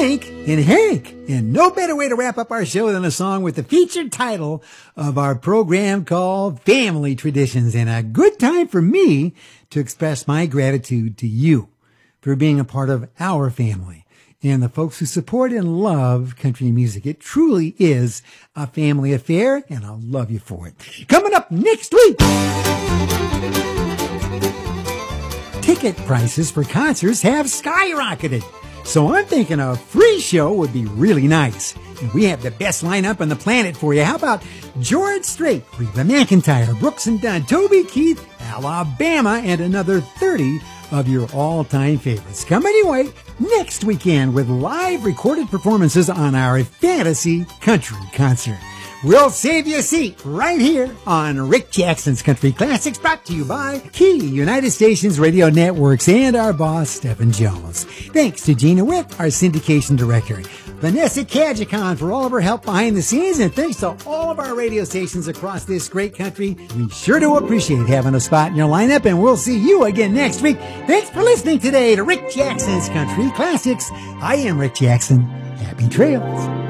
Hank and Hank. And no better way to wrap up our show than a song with the featured title of our program called Family Traditions. And a good time for me to express my gratitude to you for being a part of our family and the folks who support and love country music. It truly is a family affair, and I'll love you for it. Coming up next week, ticket prices for concerts have skyrocketed. So I'm thinking a free show would be really nice. And we have the best lineup on the planet for you. How about George Strait, Reba McEntire, Brooks and Dunn, Toby Keith, Alabama, and another 30 of your all-time favorites. Come anyway next weekend with live recorded performances on our Fantasy Country Concert. We'll save you a seat right here on Rick Jackson's Country Classics, brought to you by Key United Stations Radio Networks and our boss, Stephen Jones. Thanks to Gina Wick, our syndication director, Vanessa Kajikon for all of her help behind the scenes, and thanks to all of our radio stations across this great country. We sure do appreciate having a spot in your lineup, and we'll see you again next week. Thanks for listening today to Rick Jackson's Country Classics. I am Rick Jackson. Happy trails.